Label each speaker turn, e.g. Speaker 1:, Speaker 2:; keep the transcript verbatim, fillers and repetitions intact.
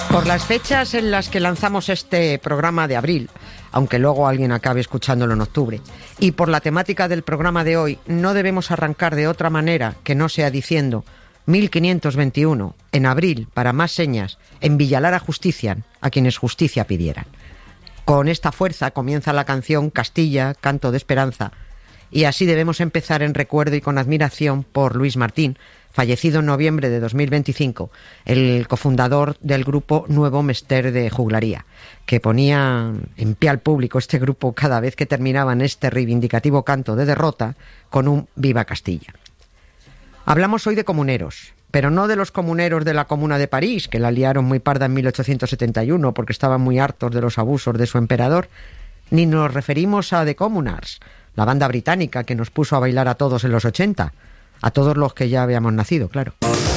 Speaker 1: Por las fechas en las que lanzamos este programa de abril, aunque luego alguien acabe escuchándolo en octubre, y por la temática del programa de hoy, no debemos arrancar de otra manera que no sea diciendo mil quinientos veintiuno, en abril, para más señas, en Villalara justician a quienes justicia pidieran. Con esta fuerza comienza la canción Castilla, canto de esperanza, y así debemos empezar en recuerdo y con admiración por Luis Martín, fallecido en noviembre de dos mil veinticinco, el cofundador del grupo Nuevo Mester de Juglaría, que ponía en pie al público este grupo cada vez que terminaban este reivindicativo canto de derrota con un Viva Castilla. Hablamos hoy de comuneros, pero no de los comuneros de la Comuna de París, que la liaron muy parda en mil ochocientos setenta y uno porque estaban muy hartos de los abusos de su emperador, ni nos referimos a The Communards, la banda británica que nos puso a bailar a todos en los ochenta, a todos los que ya habíamos nacido, claro.